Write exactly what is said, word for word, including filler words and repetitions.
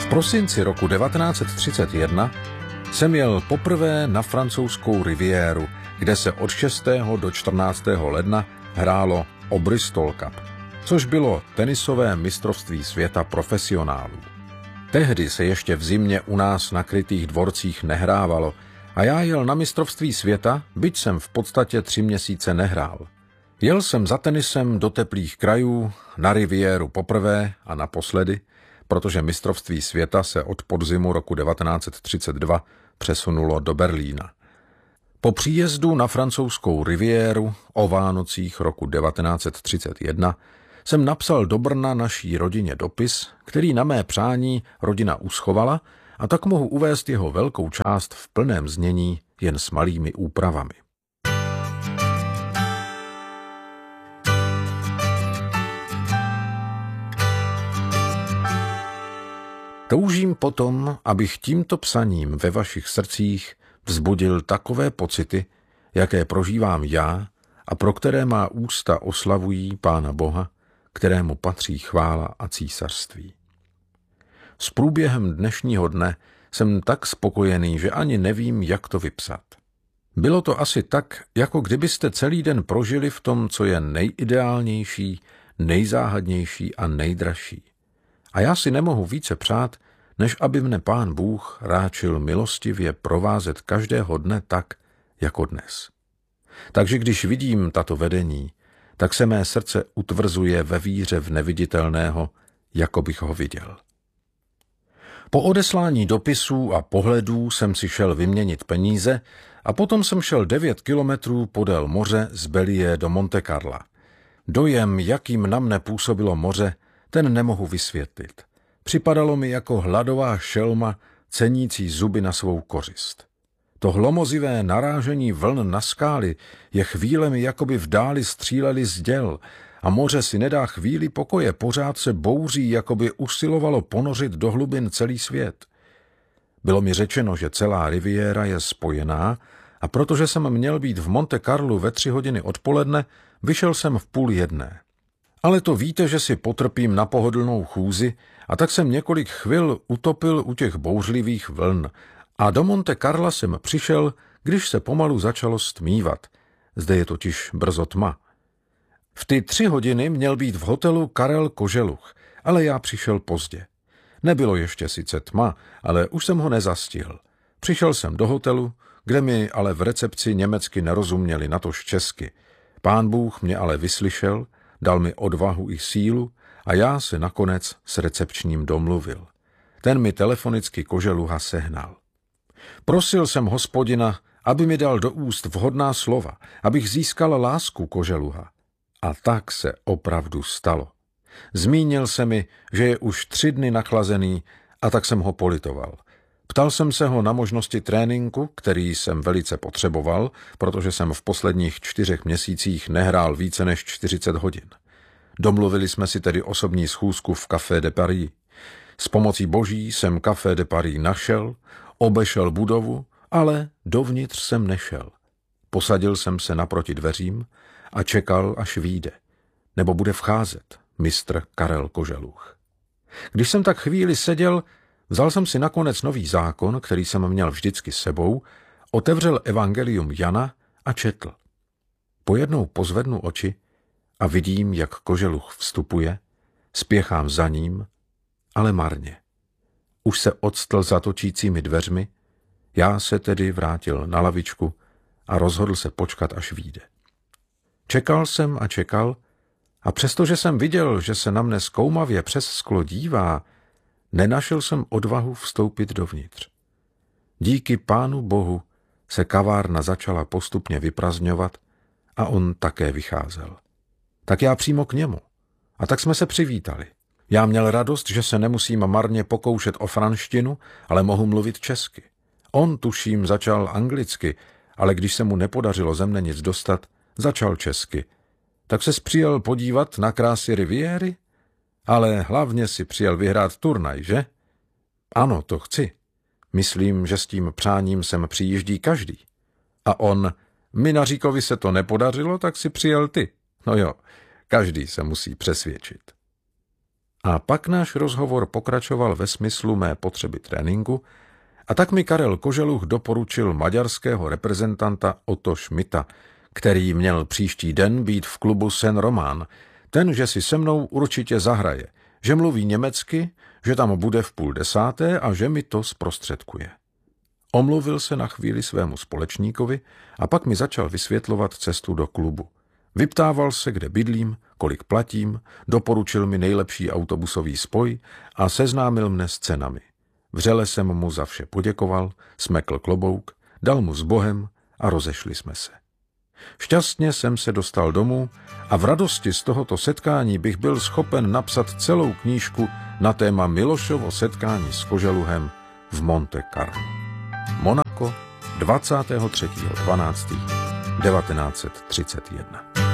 prosinci roku devatenáct set třicet jedna jsem jel poprvé na francouzskou riviéru, kde se od šestého do čtrnáctého ledna hrálo o Bristol Cup, což bylo tenisové mistrovství světa profesionálů. Tehdy se ještě v zimě u nás na krytých dvorcích nehrávalo a já jel na mistrovství světa, byť jsem v podstatě tři měsíce nehrál. Jel jsem za tenisem do teplých krajů, na riviéru poprvé a naposledy, protože mistrovství světa se od podzimu roku devatenáct set třicet dva přesunulo do Berlína. Po příjezdu na francouzskou riviéru o Vánocích roku devatenáct set třicet jedna jsem napsal do Brna naší rodině dopis, který na mé přání rodina uschovala, a tak mohu uvést jeho velkou část v plném znění jen s malými úpravami. Toužím potom, abych tímto psaním ve vašich srdcích vzbudil takové pocity, jaké prožívám já a pro které má ústa oslavují Pána Boha, kterému patří chvála a císařství. S průběhem dnešního dne jsem tak spokojený, že ani nevím, jak to vypsat. Bylo to asi tak, jako kdybyste celý den prožili v tom, co je nejideálnější, nejzáhadnější a nejdražší. A já si nemohu více přát, než aby mne Pán Bůh ráčil milostivě provázet každého dne tak, jako dnes. Takže když vidím tato vedení, tak se mé srdce utvrzuje ve víře v neviditelného, jako bych ho viděl. Po odeslání dopisů a pohledů jsem si šel vyměnit peníze a potom jsem šel devět kilometrů podél moře z Bellie do Monte Carla. Dojem, jakým na mne působilo moře, ten nemohu vysvětlit. Připadalo mi jako hladová šelma, cenící zuby na svou kořist. To hlomozivé narážení vln na skály je chvílemi, jakoby v dáli stříleli z děl, a moře si nedá chvíli pokoje, pořád se bouří, jakoby usilovalo ponořit do hlubin celý svět. Bylo mi řečeno, že celá riviéra je spojená, a protože jsem měl být v Monte Carlu ve tři hodiny odpoledne, vyšel jsem v půl jedné. Ale to víte, že si potrpím na pohodlnou chůzi, a tak jsem několik chvil utopil u těch bouřlivých vln a do Monte Carla jsem přišel, když se pomalu začalo stmívat. Zde je totiž brzo tma. V ty tři hodiny měl být v hotelu Karel Koželuch, ale já přišel pozdě. Nebylo ještě sice tma, ale už jsem ho nezastihl. Přišel jsem do hotelu, kde mi ale v recepci německy nerozuměli, natož česky. Pán Bůh mě ale vyslyšel, dal mi odvahu i sílu a já se nakonec s recepčním domluvil. Ten mi telefonicky Koželuha sehnal. Prosil jsem Hospodina, aby mi dal do úst vhodná slova, abych získal lásku Koželuha. A tak se opravdu stalo. Zmínil se mi, že je už tři dny nachlazený, a tak jsem ho politoval. Ptal jsem se ho na možnosti tréninku, který jsem velice potřeboval, protože jsem v posledních čtyřech měsících nehrál více než čtyřicet hodin. Domluvili jsme si tedy osobní schůzku v Café de Paris. S pomocí boží jsem Café de Paris našel, obešel budovu, ale dovnitř jsem nešel. Posadil jsem se naproti dveřím a čekal, až vyjde, nebo bude vcházet mistr Karel Koželuch. Když jsem tak chvíli seděl, vzal jsem si nakonec nový zákon, který jsem měl vždycky s sebou, otevřel evangelium Jana a četl. Pojednou pozvednu oči a vidím, jak Koželuch vstupuje, spěchám za ním, ale marně. Už se odstl za točícími dveřmi, já se tedy vrátil na lavičku a rozhodl se počkat, až vyjde. Čekal jsem a čekal, a přestože jsem viděl, že se na mne zkoumavě přes sklo dívá, nenašel jsem odvahu vstoupit dovnitř. Díky Pánu Bohu se kavárna začala postupně vyprazňovat a on také vycházel. Tak já přímo k němu. A tak jsme se přivítali. Já měl radost, že se nemusím marně pokoušet o franštinu, ale mohu mluvit česky. On, tuším, začal anglicky, ale když se mu nepodařilo ze mne nic dostat, začal česky. Tak ses přijel podívat na krásy riviéry? Ale hlavně si přijel vyhrát turnaj, že? Ano, to chci. Myslím, že s tím přáním sem přijíždí každý. A on, Minaříkovi se to nepodařilo, tak si přijel ty. No jo, každý se musí přesvědčit. A pak náš rozhovor pokračoval ve smyslu mé potřeby tréninku a tak mi Karel Koželuch doporučil maďarského reprezentanta Otto Schmidta, který měl příští den být v klubu Saint Romain, ten, že si se mnou určitě zahraje, že mluví německy, že tam bude v půl desáté a že mi to zprostředkuje. Omluvil se na chvíli svému společníkovi a pak mi začal vysvětlovat cestu do klubu. Vyptával se, kde bydlím, kolik platím, doporučil mi nejlepší autobusový spoj a seznámil mne s cenami. Vřele jsem mu za vše poděkoval, smekl klobouk, dal mu s Bohem a rozešli jsme se. Šťastně jsem se dostal domů a v radosti z tohoto setkání bych byl schopen napsat celou knížku na téma Milošovo setkání s Koželuhem v Monte Carlo. Monako, dvacátého třetího prosince devatenáct set třicet jedna.